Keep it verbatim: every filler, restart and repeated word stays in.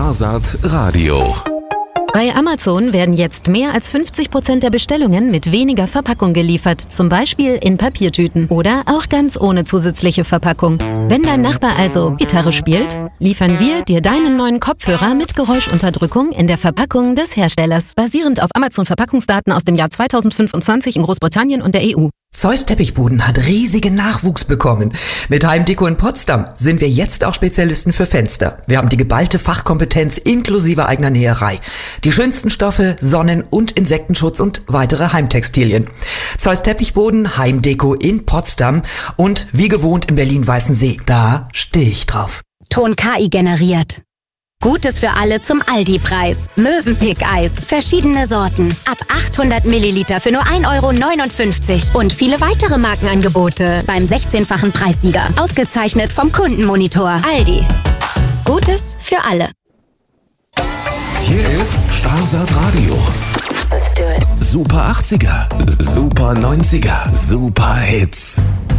Sparsat Radio. Bei Amazon werden jetzt mehr als fünfzig Prozent der Bestellungen mit weniger Verpackung geliefert, zum Beispiel in Papiertüten oder auch ganz ohne zusätzliche Verpackung. Wenn dein Nachbar also Gitarre spielt, liefern wir dir deinen neuen Kopfhörer mit Geräuschunterdrückung in der Verpackung des Herstellers, basierend auf Amazon-Verpackungsdaten aus dem Jahr zweitausendfünfundzwanzig in Großbritannien und der E U. Zeus Teppichboden hat riesigen Nachwuchs bekommen. Mit Heimdeko in Potsdam sind wir jetzt auch Spezialisten für Fenster. Wir haben die geballte Fachkompetenz inklusive eigener Näherei. Die schönsten Stoffe, Sonnen- und Insektenschutz und weitere Heimtextilien. Zeus Teppichboden, Heimdeko in Potsdam und wie gewohnt in Berlin-Weißensee. Da stehe ich drauf. Ton K I generiert. Gutes für alle zum Aldi-Preis. Mövenpick-Eis. Verschiedene Sorten. Ab achthundert Milliliter für nur ein Euro neunundfünfzig. Und viele weitere Markenangebote beim sechzehnfachen Preissieger. Ausgezeichnet vom Kundenmonitor. Aldi. Gutes für alle. Hier ist Sparsat Radio. Let's do it. Super achtziger, Super neunziger, Super Hits.